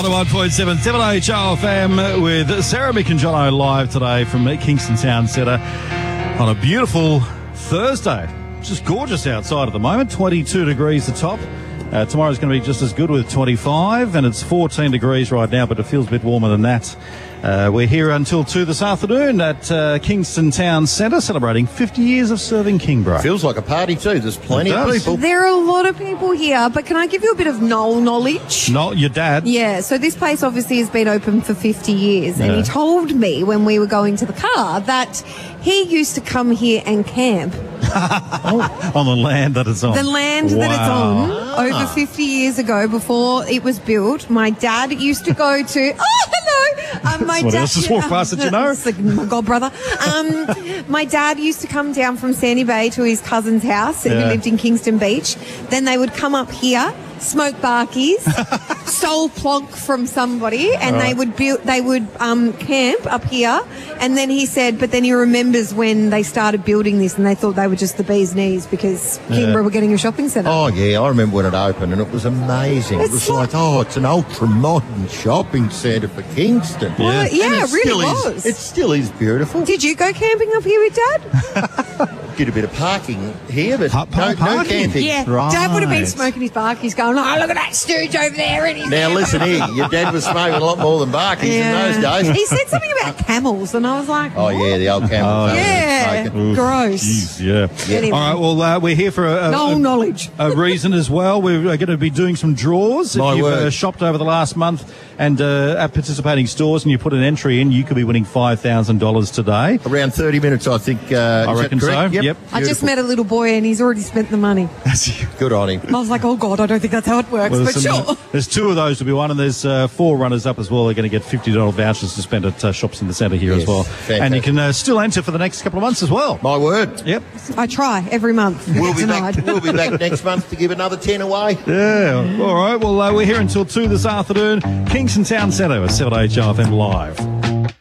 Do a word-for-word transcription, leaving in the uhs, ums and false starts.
one oh one point seven, seven H R F M with Sarah, Mick and Jono live today from Kingston Town Centre on a beautiful Thursday. Just gorgeous outside at the moment, twenty-two degrees the top. Uh, tomorrow's going to be just as good with twenty-five, and it's fourteen degrees right now, but it feels a bit warmer than that. Uh, we're here until two this afternoon at uh, Kingston Town Centre, celebrating fifty years of serving Kingborough. Feels like a party too. There's plenty of people. There are a lot of people here, but can I give you a bit of Noel knowledge? Noel, your dad? Yeah, so this place obviously has been open for fifty years, Yeah. and he told me when we were going to the car that he used to come here and camp. On the land that it's on. The land wow. that it's on over fifty years ago, before it was built. My dad used to go to. Oh, hello. Um, my Someone dad else just walked past it, you know? It's like my godbrother. Um, my dad used to come down from Sandy Bay to his cousin's house, Yeah. who lived in Kingston Beach. Then they would come up here, smoke barkies, stole plonk from somebody, and they would build. They would um, camp up here. And then he said, but then he remembers when they started building this, and they thought they were just the bee's knees because Kingborough were getting a shopping centre. Oh, yeah, I remember when it opened and it was amazing. It's it was like- like, oh, it's an ultra-modern shopping centre for Kingston. Well, yeah, And it really still was. Is, it still is beautiful. Did you go camping up here with Dad? Did a bit of parking here, but Pa- pa- no, no parking? camping. Yeah, Right. Dad would have been smoking his barkies, going, "Oh, look at that stooge over there!" And he's Now, listen here, your dad was smoking a lot more than barkies in those days. He said something about camels, and I was like, Oh, yeah, the old camel. Oh, phone was yeah, smoking. gross. Jeez, yeah. Anyway. All right, well, uh, we're here for a, a, No a, knowledge. a reason as well. We're going to be doing some draws. My if you've word. uh, shopped over the last month and uh, at participating stores and you put an entry in, you could be winning five thousand dollars today. Around thirty minutes, I think. Uh, I is that reckon so, correct? yep. I just Beautiful. met a little boy, and he's already spent the money. Good on him. I was like, "Oh God, I don't think that's how it works." Well, but there's, some- sure. there's two of those to be won, and there's uh, four runners up as well. They're going to get fifty dollars vouchers to spend at uh, shops in the centre here Yes, as well. fantastic. And you can uh, still enter for the next couple of months as well. My word. Yep. I try every month. We'll be Denied. back. We'll be back next month to give another ten away. Yeah. All right. Well, uh, we're here until two this afternoon. Kingston Town Centre with seven H R F M live.